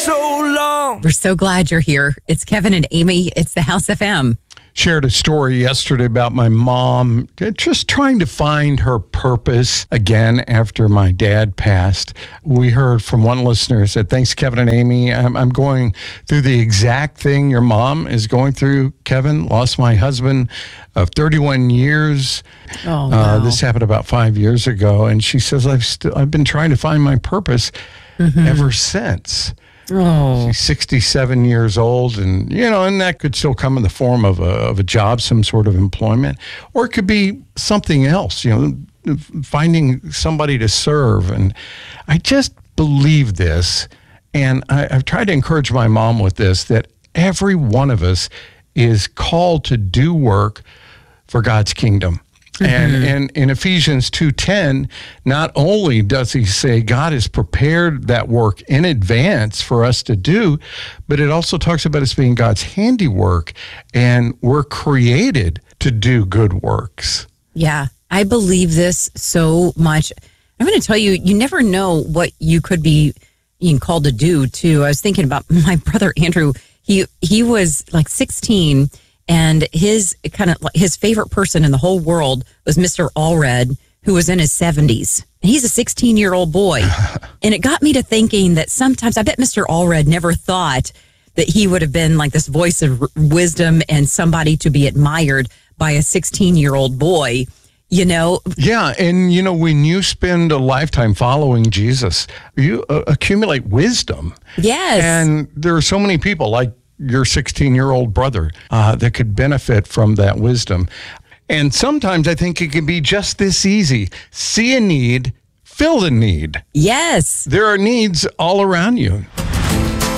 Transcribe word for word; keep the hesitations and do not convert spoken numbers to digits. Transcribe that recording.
so long. We're so glad you're here. It's Kevin and Amy. It's the House F M. Shared a story yesterday about my mom just trying to find her purpose again after my dad passed. We heard from one listener who said, thanks, Kevin and Amy. I'm, I'm going through the exact thing your mom is going through, Kevin. Lost my husband of thirty-one years. Oh, wow. Uh, this happened about five years ago. And she says, I've, st- I've been trying to find my purpose mm-hmm. ever since. Oh. She's sixty-seven years old, and, you know, and that could still come in the form of a, of a job, some sort of employment, or it could be something else, you know, finding somebody to serve. And I just believe this, and I, I've tried to encourage my mom with this, that every one of us is called to do work for God's kingdom. Mm-hmm. And, and in Ephesians two ten, not only does he say God has prepared that work in advance for us to do, but it also talks about us being God's handiwork, and we're created to do good works. Yeah, I believe this so much. I'm going to tell you, you never know what you could be being called to do, too. I was thinking about my brother Andrew. He he was like sixteen. And his kind of his favorite person in the whole world was Mister Allred, who was in his seventies. And he's a sixteen-year-old boy. And it got me to thinking that sometimes, I bet Mister Allred never thought that he would have been like this voice of r- wisdom and somebody to be admired by a sixteen-year-old boy, you know? Yeah, and, you know, when you spend a lifetime following Jesus, you uh, accumulate wisdom. Yes. And there are so many people like your sixteen-year-old brother uh, that could benefit from that wisdom. And sometimes I think it can be just this easy. See a need, fill the need. Yes. There are needs all around you.